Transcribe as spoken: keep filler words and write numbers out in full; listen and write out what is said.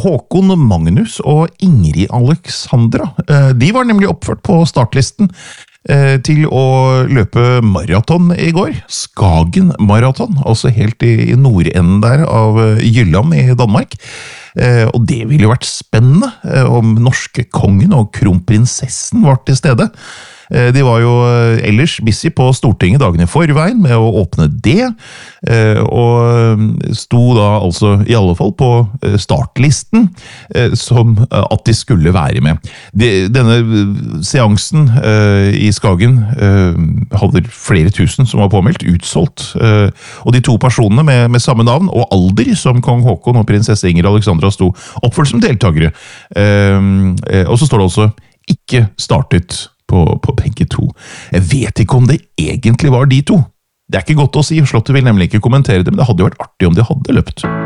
Håkon Magnus og Ingrid Alexandra. De var nemlig oppført på startlisten til å løpe maraton i går. Skagen maraton, altså helt i nordenden der av Jylland i Danmark. Og det ville jo vært spennende om norske kongen og kronprinsessen var til stede. De var jo ellers busy på Stortinget dagen i forveien med å åpne det, og sto da altså i alle fall på startlisten som at de skulle være med. Denne seansen i Skagen hadde flere tusen som var påmeldt, utsolgt, og de to personene med, med samme navn og alder som kong Håkon og prinsesse Ingrid Alexandra sto oppført som deltagere. Og så står det altså ikke startet På, på begge to. Jeg vet ikke om det egentlig var de to. Det er ikke godt å si, Slottet vil nemlig ikke kommentere det, men det hadde jo vært artig om de hadde løpt.